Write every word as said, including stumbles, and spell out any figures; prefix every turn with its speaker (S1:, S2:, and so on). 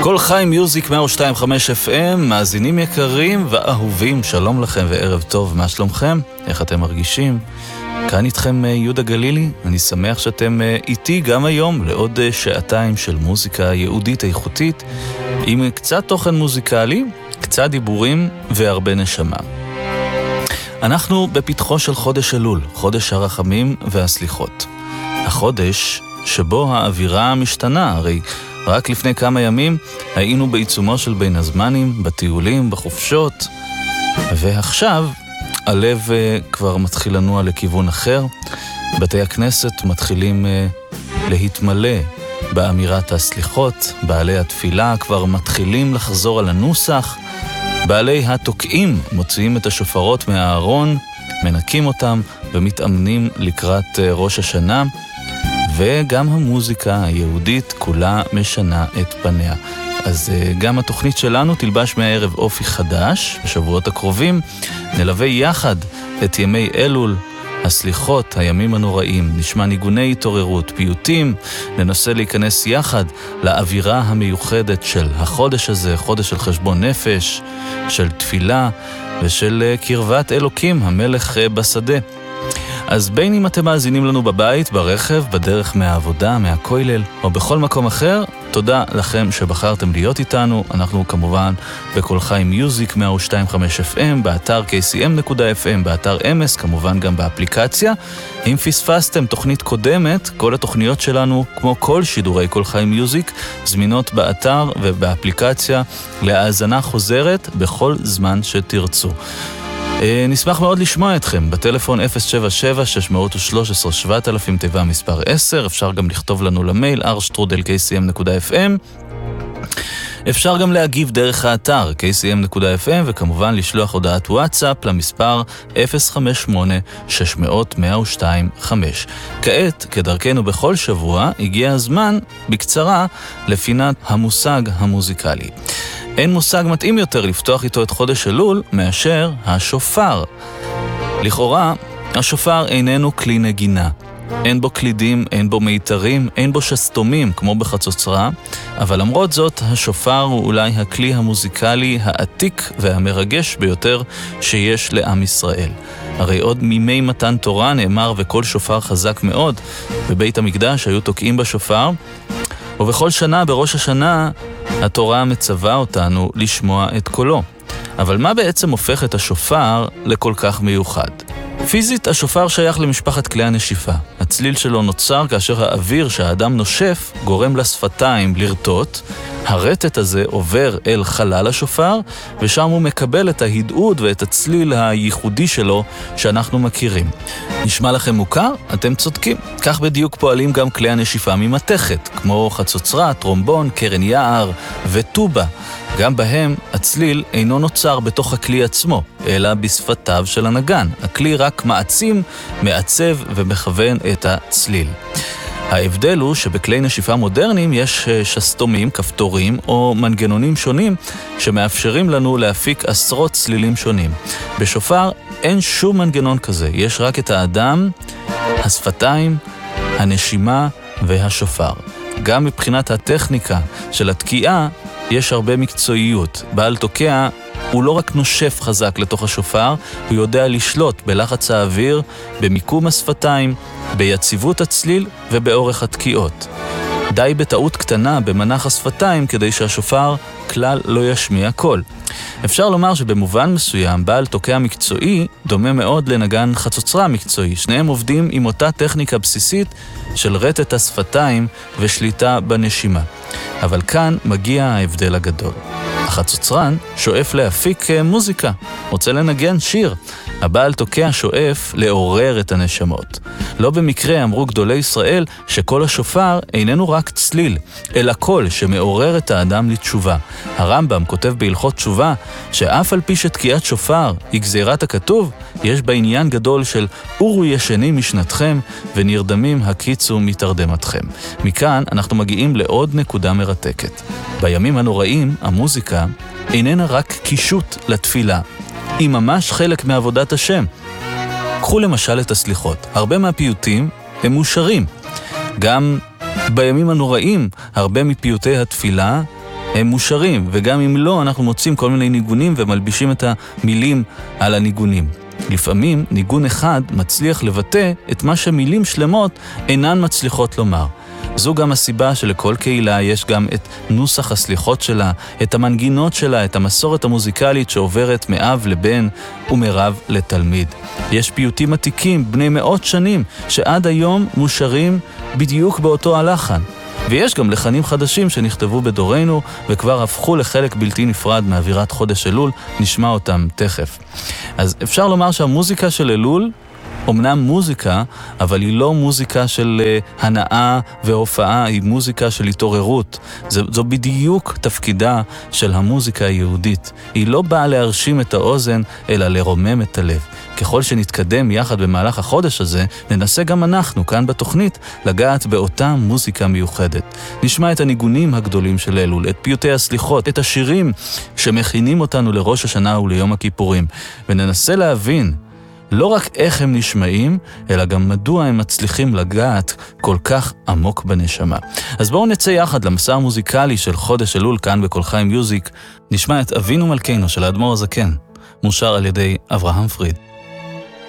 S1: כל חי מיוזיק מאה ושתיים נקודה חמש אף אם, מאזינים יקרים ואהובים, שלום לכם וערב טוב, מה שלומכם? איך אתם מרגישים? כאן איתכם יהודה גלילי, אני שמח שאתם איתי גם היום לעוד שעתיים של מוזיקה יהודית איכותית, עם קצת תוכן מוזיקלי, קצת דיבורים והרבה נשמה. אנחנו בפתחו של חודש אלול, חודש הרחמים והסליחות. החודש שבו האווירה משתנה, הרי רק לפני כמה ימים היינו בעיצומו של בין הזמנים, בטיולים, בחופשות, ועכשיו הלב כבר מתחיל לנוע לכיוון אחר. בתי הכנסת מתחילים להתמלא באמירת הסליחות, בעלי התפילה כבר מתחילים לחזור על הנוסח, בעלי התוקעים מוציאים את השופרות מהארון, מנקים אותם ומתאמנים לקראת ראש השנה, וגם המוזיקה היהודית כולה משנה את פניה. אז גם התוכנית שלנו תלבש מהערב אופי חדש. בשבועות הקרובים נלווה יחד את ימי אלול, הסליחות, הימים הנוראים, נשמע ניגוני התעוררות, פיוטים, ננסה להיכנס יחד לאווירה המיוחדת של החודש הזה, חודש של חשבון נפש, של תפילה ושל קרבת אלוקים, המלך בשדה. אז בין אם אתם מאזינים לנו בבית, ברכב, בדרך מהעבודה, מהכולל, או בכל מקום אחר, תודה לכם שבחרתם להיות איתנו. אנחנו כמובן בכל חי מיוזיק מאה ושתיים נקודה חמש אף אם, באתר קיי סי אם נקודה אף אם, באתר אמס, כמובן גם באפליקציה. אם פספסתם תוכנית קודמת, כל התוכניות שלנו, כמו כל שידורי כל חי מיוזיק, זמינות באתר ובאפליקציה להאזנה חוזרת בכל זמן שתרצו. נשמח מאוד לשמוע אתכם בטלפון אפס שבע שבע שש שלוש שלוש שבע אלף תיבה מספר עשר. אפשר גם לכתוב לנו למייל אר שטרודל קיי סי אם נקודה אף אם. אפשר גם להגיב דרך האתר קיי סי אם נקודה אף אם, וכמובן לשלוח הודעת וואטסאפ למספר אפס חמש שמונה שש אפס אפס מאה ושתיים חמש. כעת, כדרכנו בכל שבוע, הגיע הזמן בקצרה לפינת המושג המוזיקלי. אין מושג מתאים יותר לפתוח איתו את חודש אלול מאשר השופר. לכאורה, השופר איננו כלי נגינה. אין בו קלידים, אין בו מיתרים, אין בו שסתומים כמו בחצוצרה, אבל למרות זאת, השופר הוא אולי הכלי המוזיקלי העתיק והמרגש ביותר שיש לעם ישראל. הרי עוד מימי מתן תורה נאמר וכל שופר חזק מאוד, בבית המקדש היו תוקעים בשופר, ובכל שנה בראש השנה התורה מצווה אותנו לשמוע את קולו. אבל מה בעצם הופך את השופר לכל כך מיוחד? פיזית, השופר שייך למשפחת כלי הנשיפה. הצליל שלו נוצר כאשר האוויר שהאדם נושף גורם לשפתיים לרטוט. הרטט הזה עובר אל חלל השופר, ושם הוא מקבל את ההדעוד ואת הצליל הייחודי שלו שאנחנו מכירים. נשמע לכם מוכר? אתם צודקים. כך בדיוק פועלים גם כלי הנשיפה ממתכת, כמו חצוצרה, טרומבון, קרן יער וטובה. גם בהם הצליל אינו נוצר בתוך הכלי עצמו, אלא בשפתיו של הנגן. הכלי רק מעצים, מעצב ומכוון את הצליל. ההבדל הוא שבכלי נשיפה מודרניים יש שסתומים, כפתורים או מנגנונים שונים שמאפשרים לנו להפיק עשרות צלילים שונים. בשופר אין שום מנגנון כזה, יש רק את האדם, השפתיים, הנשימה והשופר. גם מבחינת הטכניקה של התקיעה יש הרבה מקצועיות. בעל תוקע הוא לא רק נושף חזק לתוך השופר, הוא יודע לשלוט בלחץ האוויר, במיקום השפתיים, ביציבות הצליל ובאורך התקיעות. די בטעות קטנה במנח השפתיים כדי שהשופר כלל לא ישמיע קול. אפשר לומר שבמובן מסוים בעל תוקע מקצועי דומה מאוד לנגן חצוצרה מקצועי. שניהם עובדים עם אותה טכניקה בסיסית של רטט השפתיים ושליטה בנשימה. אבל כאן מגיע ההבדל הגדול. החצוצרן שואף להפיק מוזיקה, רוצה לנגן שיר. הבעל תוקע שואף לעורר את הנשמות. לא במקרה אמרו גדולי ישראל שכל השופר איננו רק צליל, אלא קול שמעורר את האדם לתשובה. הרמב"ם כותב בהלכות תשובה שאף על פי שתקיעת שופר היא גזירת הכתוב, יש בה עניין גדול של אורו ישנים משנתכם ונרדמים הקיצו מתרדמתכם. מכאן אנחנו מגיעים לעוד נקודה מרתקת. בימים הנוראים המוזיקה איננה רק קישוט לתפילה, היא ממש חלק מעבודת השם. קחו למשל את הסליחות. הרבה מהפיוטים הם מושרים. גם בימים הנוראים, הרבה מפיוטי התפילה הם מושרים, וגם אם לא, אנחנו מוצאים כל מיני ניגונים ומלבישים את המילים על הניגונים. לפעמים ניגון אחד מצליח לבטא את מה שמילים שלמות אינן מצליחות לומר. זו גם הסיבה שלכל קהילה יש גם את נוסח הסליחות שלה, את המנגינות שלה, את המסורת המוזיקלית שעוברת מאב לבן ומרב לתלמיד. יש פיוטים עתיקים בני מאות שנים שעד היום מושרים בדיוק באותו הלחן. ויש גם לחנים חדשים שנכתבו בדורנו וכבר הפכו לחלק בלתי נפרד מאווירת חודש אלול, נשמע אותם תכף. אז אפשר לומר שהמוזיקה של אלול אמנם מוזיקה, אבל היא לא מוזיקה של uh, הנאה והופעה, היא מוזיקה של התעוררות. זו, זו בדיוק תפקידה של המוזיקה היהודית. היא לא באה להרשים את האוזן, אלא לרומם את הלב. ככל שנתקדם יחד במהלך החודש הזה, ננסה גם אנחנו כאן בתוכנית לגעת באותה מוזיקה מיוחדת. נשמע את הניגונים הגדולים של אלול, את פיוטי הסליחות, את השירים שמכינים אותנו לראש השנה וליום הכיפורים, וננסה להבין לא רק איך הם נשמעים, אלא גם מדוע הם מצליחים לגעת כל כך עמוק בנשמה. אז בואו נצא יחד למסע המוזיקלי של חודש אלול כאן בכל חיים מיוזיק. נשמע את אבינו מלכנו של האדמו"ר הזקן, מושר על ידי אברהם פריד.